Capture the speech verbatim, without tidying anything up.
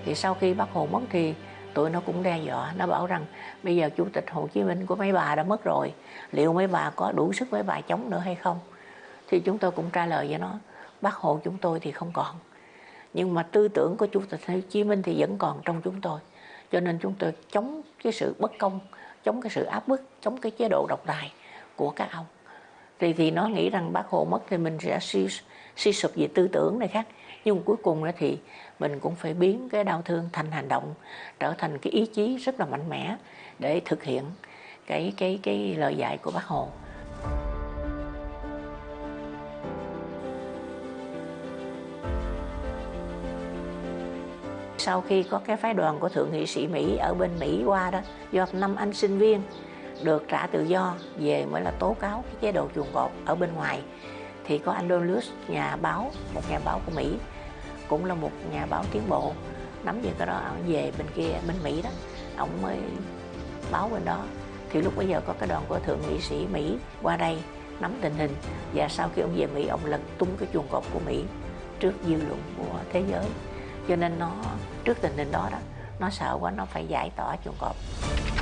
Thì sau khi Bác Hồ mất thì tụi nó cũng đe dọa, nó bảo rằng bây giờ Chủ tịch Hồ Chí Minh của mấy bà đã mất rồi, liệu mấy bà có đủ sức mấy bà chống nữa hay không? Thì chúng tôi cũng trả lời với nó, Bác Hồ chúng tôi thì không còn, nhưng mà tư tưởng của Chủ tịch Hồ Chí Minh thì vẫn còn trong chúng tôi. Cho nên chúng tôi chống cái sự bất công, chống cái sự áp bức, chống cái chế độ độc tài của các ông. Thì, thì nó nghĩ rằng Bác Hồ mất thì mình sẽ suy, suy sụp về tư tưởng này khác. Nhưng cuối cùng thì mình cũng phải biến cái đau thương thành hành động, trở thành cái ý chí rất là mạnh mẽ để thực hiện cái, cái, cái lời dạy của Bác Hồ. Sau khi có cái phái đoàn của thượng nghị sĩ Mỹ ở bên Mỹ qua đó, do năm anh sinh viên được trả tự do về mới là tố cáo cái chế độ chuồng cọp ở bên ngoài, thì có anh Don Lewis, nhà báo, một nhà báo của Mỹ, cũng là một nhà báo tiến bộ, nắm về cái đó, ông về bên kia bên Mỹ đó, ông mới báo bên đó. Thì lúc bấy giờ có cái đoàn của thượng nghị sĩ Mỹ qua đây nắm tình hình, và sau khi ông về Mỹ, ông lật tung cái chuồng cọp của Mỹ trước dư luận của thế giới. Cho nên nó trước tình hình đó đó, nó sợ quá, nó phải giải tỏa chuồng cọp.